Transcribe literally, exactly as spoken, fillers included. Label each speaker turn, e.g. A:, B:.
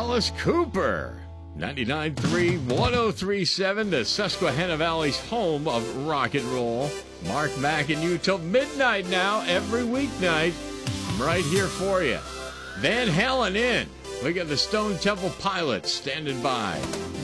A: Alice Cooper. ninety-nine point three, one oh three point seven, the Susquehanna Valley's home of rock and roll. Mark Mack and you till midnight now, every weeknight. I'm right here for you. Van Halen in. We got the Stone Temple Pilots standing by.